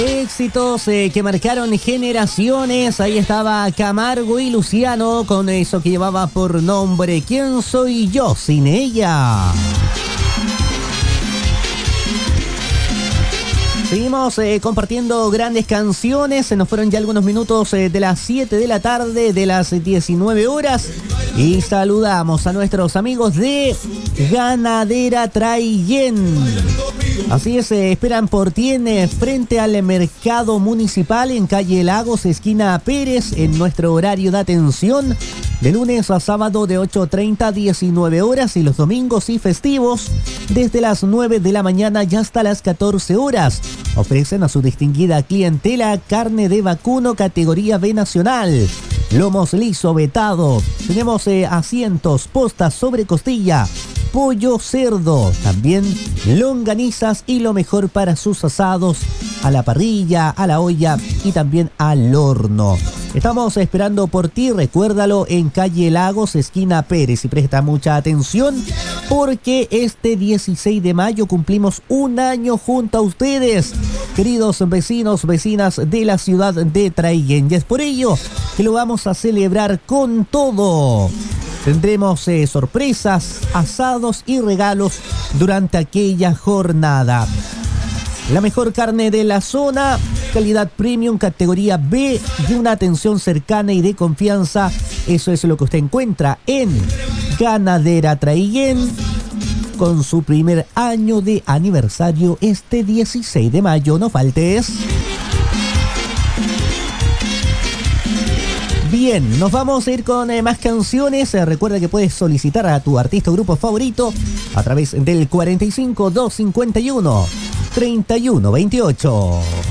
Éxitos que marcaron generaciones. Ahí estaba Camargo y Luciano con eso que llevaba por nombre ¿Quién soy yo sin ella? Seguimos compartiendo grandes canciones. Se nos fueron ya algunos minutos de las 7 de la tarde, de las 19 horas. Y saludamos a nuestros amigos de Ganadera Traillén. Así es, esperan por ti frente al mercado municipal en calle Lagos, esquina Pérez, en nuestro horario de atención. De lunes a sábado de 8:30 a 19 horas y los domingos y festivos desde las 9 de la mañana y hasta las 14 horas. Ofrecen a su distinguida clientela carne de vacuno categoría B nacional, lomos liso vetado, tenemos asientos, postas sobre costilla, pollo, cerdo, también longanizas y lo mejor para sus asados a la parrilla, a la olla y también al horno. Estamos esperando por ti, recuérdalo, en calle Lagos, esquina Pérez, y presta mucha atención porque este 16 de mayo cumplimos un año junto a ustedes, queridos vecinos, vecinas de la ciudad de Traillén, y es por ello que lo vamos a celebrar con todo. Tendremos sorpresas, asados y regalos durante aquella jornada. La mejor carne de la zona, calidad premium, categoría B y una atención cercana y de confianza. Eso es lo que usted encuentra en Ganadera Traillén con su primer año de aniversario este 16 de mayo. No faltes. Bien, nos vamos a ir con más canciones. Recuerda que puedes solicitar a tu artista o grupo favorito a través del 45 251 31 28.